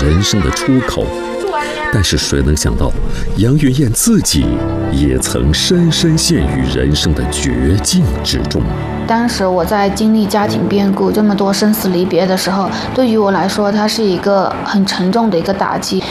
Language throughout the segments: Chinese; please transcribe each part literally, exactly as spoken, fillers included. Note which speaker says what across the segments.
Speaker 1: 人生的出口。但是谁能想到，杨云燕自己也曾深深陷于人生的绝境之中。
Speaker 2: 当时我在经历家庭变故这么多生死离别的时候，对于我来说，它是一个很沉重的一个打击。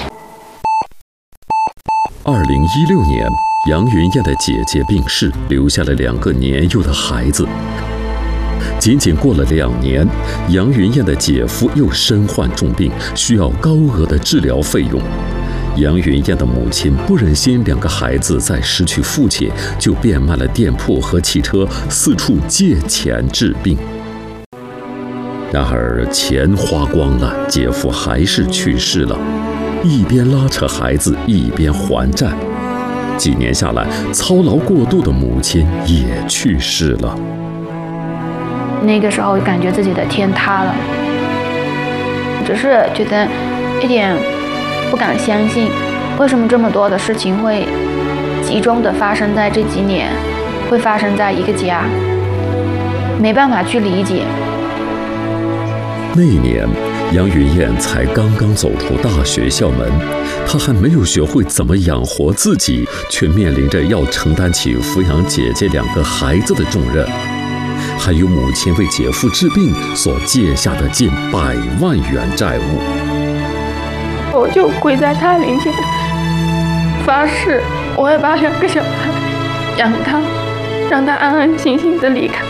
Speaker 1: 二零一六年，杨云燕的姐姐病逝，留下了两个年幼的孩子。仅仅过了两年，杨云燕的姐夫又身患重病，需要高额的治疗费用。杨云燕的母亲不忍心两个孩子再失去父亲，就变卖了店铺和汽车，四处借钱治病。然而钱花光了，姐夫还是去世了。一边拉扯孩子，一边还债。几年下来，操劳过度的母亲也去世了。
Speaker 2: 那个时候感觉自己的天塌了，只是觉得一点不敢相信，为什么这么多的事情会集中的发生在这几年，会发生在一个家，没办法去理解。
Speaker 1: 那一年，杨云燕才刚刚走出大学校门，她还没有学会怎么养活自己，却面临着要承担起抚养姐姐两个孩子的重任，还有母亲为姐夫治病所借下的近百万元债务。
Speaker 2: 我就跪在他面前发誓，我会把两个小孩养大，让他安安心心的离开。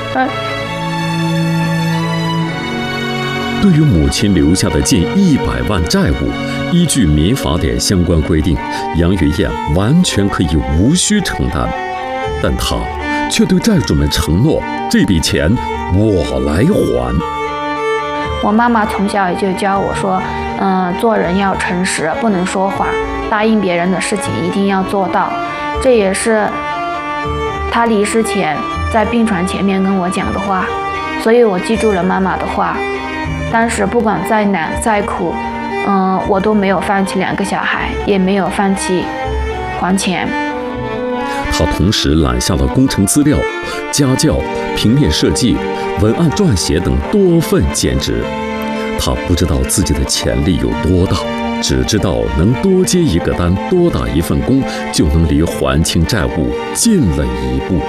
Speaker 1: 对于母亲留下的近一百万债务，依据民法典相关规定，杨云燕完全可以无需承担，但她却对债主们承诺，这笔钱我来还。
Speaker 2: 我妈妈从小也就教我说，嗯、呃，做人要诚实，不能说谎，答应别人的事情一定要做到。这也是她离世前在病床前面跟我讲的话，所以我记住了妈妈的话。当时不管再难再苦，嗯、呃，我都没有放弃两个小孩，也没有放弃还钱。
Speaker 1: 他同时揽下了工程资料、家教、平面设计、文案撰写等多份兼职。他不知道自己的潜力有多大，只知道能多接一个单、多打一份工，就能离还清债务近了一步。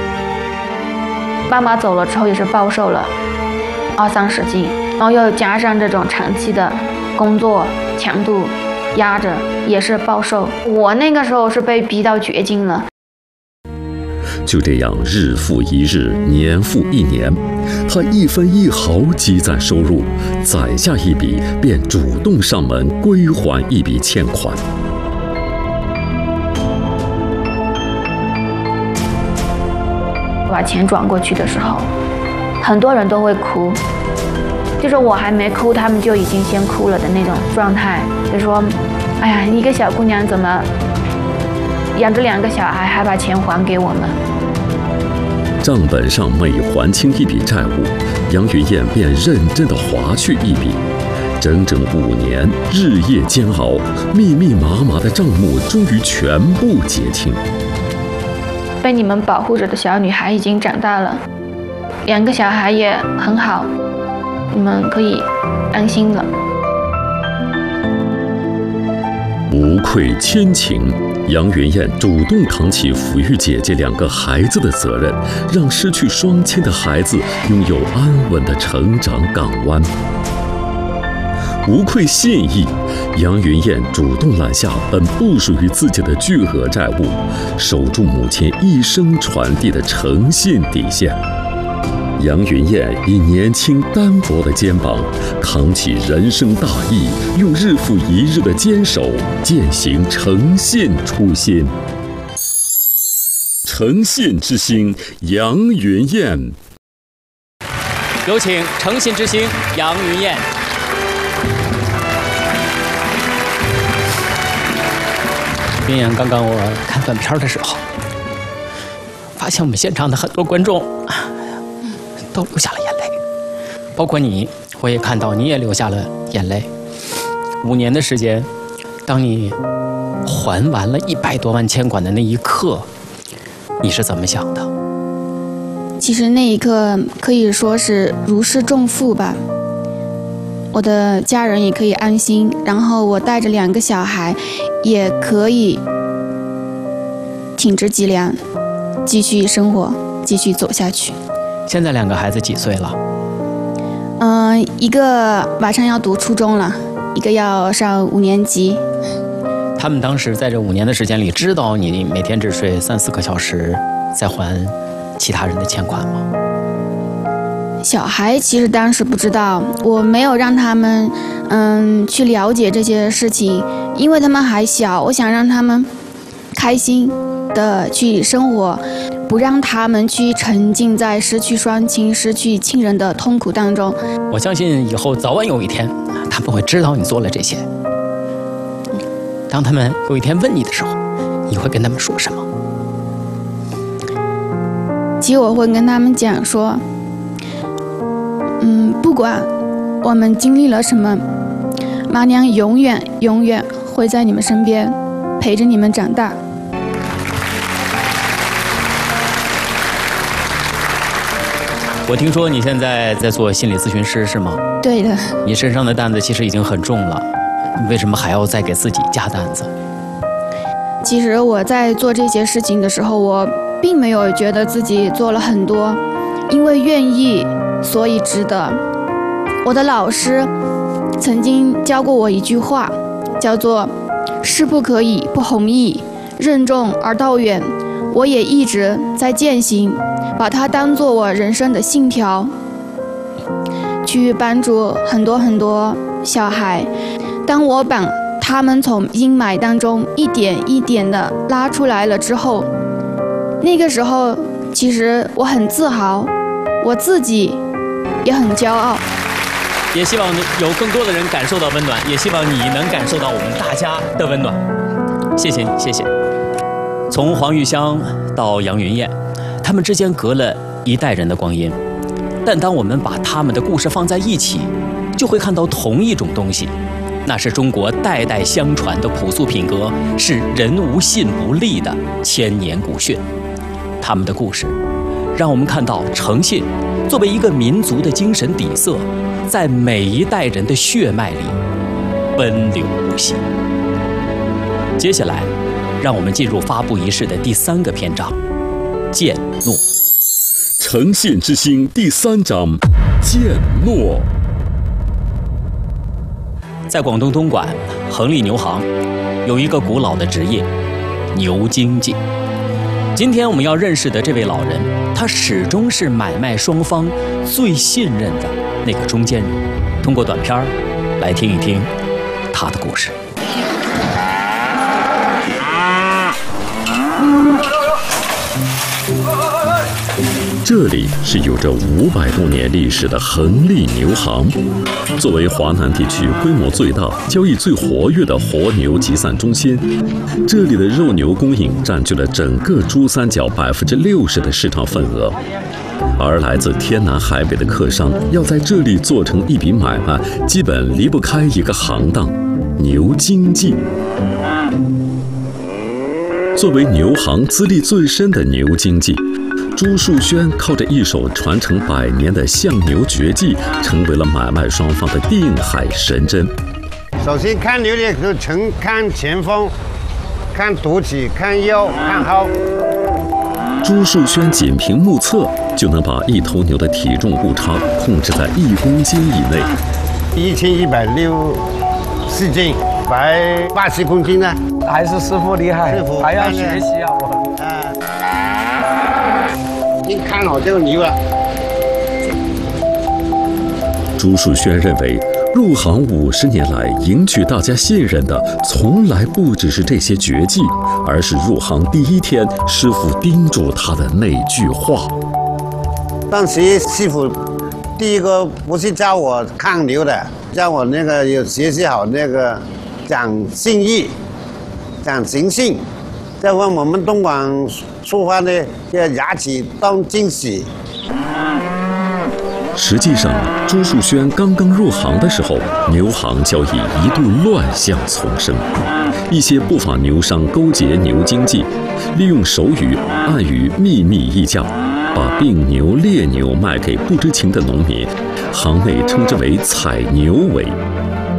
Speaker 2: 妈妈走了之后也是暴瘦了二三十斤，然后又加上这种长期的工作强度压着，也是暴瘦。我那个时候是被逼到绝境了。
Speaker 1: 就这样，日复一日，年复一年，他一分一毫积攒收入，攒下一笔便主动上门归还一笔欠款。
Speaker 2: 把钱转过去的时候，很多人都会哭，就是我还没哭，他们就已经先哭了的那种状态。就说，哎呀，一个小姑娘怎么养着两个小孩，还把钱还给我们？
Speaker 1: 账本上每还清一笔债务，杨云燕便认真地划去一笔。整整五年，日夜煎熬，密密麻麻的账目终于全部结清。
Speaker 2: 被你们保护着的小女孩已经长大了，两个小孩也很好，你们可以安心了。
Speaker 1: 无愧亲情，杨云燕主动扛起抚育姐姐两个孩子的责任，让失去双亲的孩子拥有安稳的成长港湾。无愧信义，杨云燕主动揽下本不属于自己的巨额债务，守住母亲一生传递的诚信底线。杨云燕以年轻单薄的肩膀扛起人生大义，用日复一日的坚守践行诚信初心。诚信之星杨云燕，
Speaker 3: 有请诚信之星杨云燕。云燕，刚刚我看短片的时候，发现我们现场的很多观众都流下了眼泪，包括你，我也看到你也流下了眼泪。五年的时间，当你还完了一百多万欠款的那一刻，你是怎么想的？
Speaker 2: 其实那一刻可以说是如释重负吧。
Speaker 4: 我的家人也可以安心，然后我带着两个小孩也可以挺直脊梁，继续生活，继续走下去。
Speaker 3: 现在两个孩子几岁了？
Speaker 4: 嗯、呃，一个马上要读初中了，一个要上五年级。
Speaker 3: 他们当时在这五年的时间里，知道你每天只睡三四个小时，在还其他人的欠款吗？
Speaker 4: 小孩其实当时不知道，我没有让他们嗯去了解这些事情，因为他们还小，我想让他们开心的去生活，不让他们去沉浸在失去双亲、失去亲人的痛苦当中。
Speaker 3: 我相信以后早晚有一天，他们会知道你做了这些。当他们有一天问你的时候，你会跟他们说什么？
Speaker 4: 其实我会跟他们讲说，嗯，不管我们经历了什么，妈娘永远永远会在你们身边，陪着你们长大。
Speaker 3: 我听说你现在在做心理咨询师是吗？
Speaker 4: 对的。
Speaker 3: 你身上的担子其实已经很重了，你为什么还要再给自己加担子？
Speaker 4: 其实我在做这些事情的时候，我并没有觉得自己做了很多，因为愿意，所以值得。我的老师曾经教过我一句话，叫做“事不可以不弘毅，任重而道远”。我也一直在践行，把它当做我人生的信条，去帮助很多很多小孩。当我把他们从阴霾当中一点一点的拉出来了之后，那个时候其实我很自豪，我自己也很骄傲。
Speaker 3: 也希望有更多的人感受到温暖，也希望你能感受到我们大家的温暖。谢谢你，谢谢。从黄玉香到杨云燕，他们之间隔了一代人的光阴，但当我们把他们的故事放在一起，就会看到同一种东西，那是中国代代相传的朴素品格，是人无信不立的千年古训。他们的故事让我们看到诚信作为一个民族的精神底色，在每一代人的血脉里奔流不息。接下来让我们进入发布仪式的第三个篇章，践诺。
Speaker 1: 诚信之星第三章，践诺。
Speaker 3: 在广东东莞恒利牛行有一个古老的职业牛经济。今天我们要认识的这位老人，他始终是买卖双方最信任的那个中间人。通过短片来听一听他的故事。
Speaker 1: 这里是有着五百多年历史的恒利牛行，作为华南地区规模最大、交易最活跃的活牛集散中心，这里的肉牛供应占据了整个珠三角百分之六十的市场份额。而来自天南海北的客商要在这里做成一笔买卖，基本离不开一个行当——牛经济。作为牛行资历最深的牛经济，朱树轩靠着一手传承百年的相牛绝技，成为了买卖双方的定海神针。
Speaker 5: 首先看牛的时候，从看前锋、看肚脐、看腰、看腰。
Speaker 1: 朱树轩仅凭目测就能把一头牛的体重误差控制在一公斤以内。
Speaker 5: 一千一百六四斤，百八十公斤呢，
Speaker 6: 还是师傅厉害，
Speaker 5: 师傅
Speaker 6: 还要学习啊！我。
Speaker 5: 你看好这个牛了。
Speaker 1: 朱树轩认为，入行五十年来，赢取大家信任的，从来不只是这些绝技，而是入行第一天师傅叮嘱他的那句话。
Speaker 5: 当时师傅第一个不是教我看牛的，教我那个有学习好那个讲信义、讲诚信。再问我们东莞说话呢，叫牙齿当惊喜。
Speaker 1: 实际上，朱树轩刚刚入行的时候，牛行交易一度乱象丛生，一些不法牛商勾结牛经济，利用手语、暗语秘密议价， 把病牛、烈牛卖给不知情的农民，行内称之为采牛尾。